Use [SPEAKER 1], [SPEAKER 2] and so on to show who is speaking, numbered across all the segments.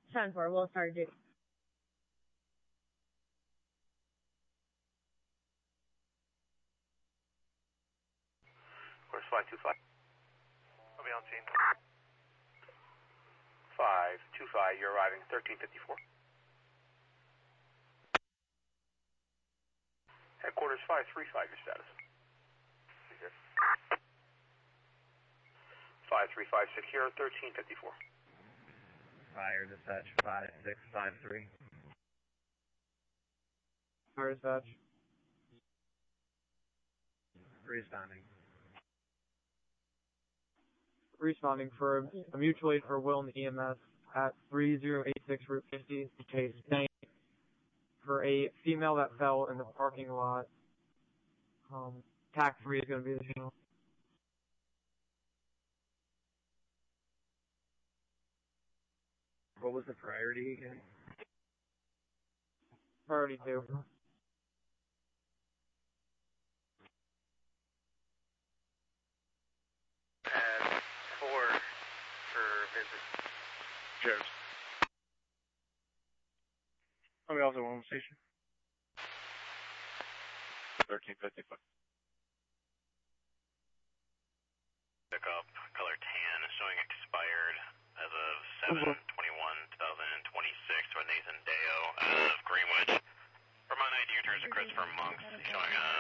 [SPEAKER 1] 10-4, we'll start duty.
[SPEAKER 2] Course 525. I'll be on scene. 525, you're arriving 1354. Headquarters 535, your status. 5356 here, 1354.
[SPEAKER 3] Fire dispatch 5653.
[SPEAKER 4] Fire dispatch.
[SPEAKER 3] Responding.
[SPEAKER 4] Responding for a mutual aid for Will and EMS at 3086 Route 50, case 9, for a female that fell in the parking lot. TAC 3 is going to be the channel.
[SPEAKER 3] What was the priority again?
[SPEAKER 4] Priority 2.
[SPEAKER 2] Pad 4 for visit.
[SPEAKER 3] Jones.
[SPEAKER 5] I'll be also on station.
[SPEAKER 3] 1355.
[SPEAKER 2] Pickup, color tan, showing expired as of 7/21/2026 for Nathan Deo out of Greenwich. Vermont ID returns to Christopher Monks, showing a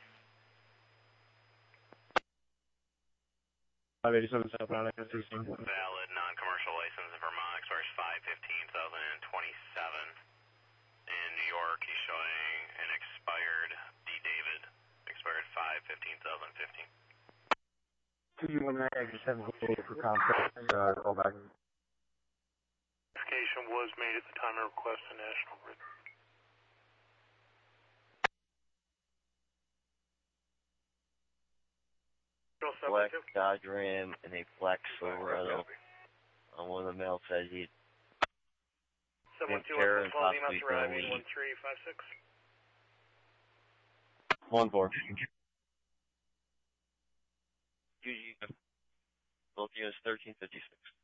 [SPEAKER 5] 587 Southbound X16.
[SPEAKER 2] valid non-commercial license in Vermont, expires 5/15/2027. In New York, he's showing an expired D. David, expired 5/15/2015.
[SPEAKER 5] 219 for contact, call back.
[SPEAKER 2] Notification was made at the time of request to National Grid.
[SPEAKER 6] Black Dodge Ram and a black Silverado. One of the males said he'd
[SPEAKER 2] 712 and possibly arriving 1356.
[SPEAKER 6] 1-4. Both units 1356.